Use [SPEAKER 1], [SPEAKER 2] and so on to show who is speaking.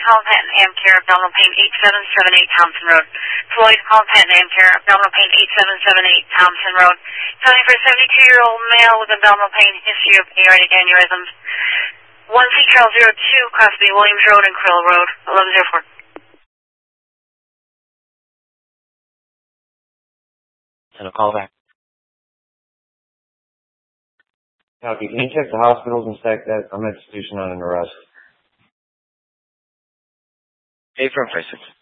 [SPEAKER 1] call Patton Amcare, abdominal pain 8778 Thompson Road. Floyd, call Patton Amcare, abdominal pain 8778 Thompson Road. Calling for a 72-year-old male with abdominal pain, history of aortic aneurysms. 1C Charles 02, Crosby Williams Road and Krill Road, 1104.
[SPEAKER 2] And a call back.
[SPEAKER 3] Copy. Can you check the hospitals and check that I'm execution on an arrest?
[SPEAKER 2] Affirm 56.